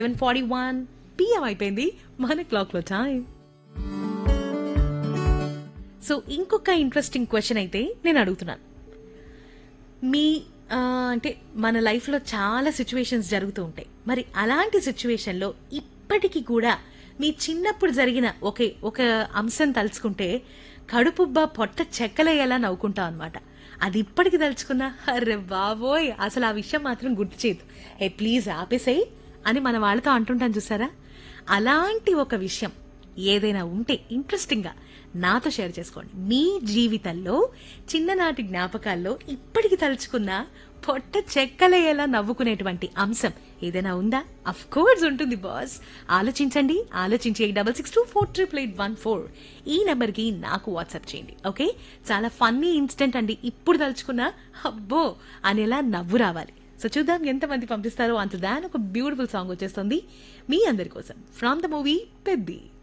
7:41 PM అయిపోయింది మన clock లో టైం. సో ఇంకొక ఇంట్రెస్టింగ్ క్వశ్చన్ అయితే నేను అడుగుతున్నాను. మీ అంటే మన లైఫ్ లో చాలా సిచ్యువేషన్స్ జరుగుతూ ఉంటాయి. మరి అలాంటి సిచ్యువేషన్ లో ఇప్పటికీ కూడా మీ చిన్నప్పుడు జరిగిన ఒక అంశం తలుచుకుంటే కడుపుబ్బా పొట్ట చెక్కలయ్యేలా నవ్వుకుంటాం అనమాట. అది ఇప్పటికి తలుచుకున్నా అరే బాబోయ్ అసలు ఆ విషయం మాత్రం గుర్తు చేయదు. ఏ ప్లీజ్ ఆపేసేయ్ అని మన వాళ్ళతో అంటుంటాం చూసారా. అలాంటి ఒక విషయం ఏదైనా ఉంటే ఇంట్రెస్టింగ్ గా నాతో షేర్ చేసుకోండి. మీ జీవితంలో చిన్ననాటి జ్ఞాపకాల్లో ఇప్పటికి తలుచుకున్న పొట్ట చెక్కలయ్యేలా నవ్వుకునేటువంటి అంశం ఏదైనా ఉందా? అఫ్ కోర్స్ ఉంటుంది బాస్. ఆలోచించండి, ఆలోచించి 8662488814 ఈ నెంబర్ కి నాకు వాట్సాప్ చేయండి. ఓకే, చాలా ఫన్నీ ఇన్సిడెంట్ అండి. ఇప్పుడు తలుచుకున్నా అబ్బో అనేలా నవ్వు రావాలి. సో చూద్దాం ఎంతమంది పంపిస్తారో. అంత దాని ఒక బ్యూటిఫుల్ సాంగ్ వచ్చేస్తుంది మీ అందరి కోసం ఫ్రమ్ ద మూవీ పెద్ది.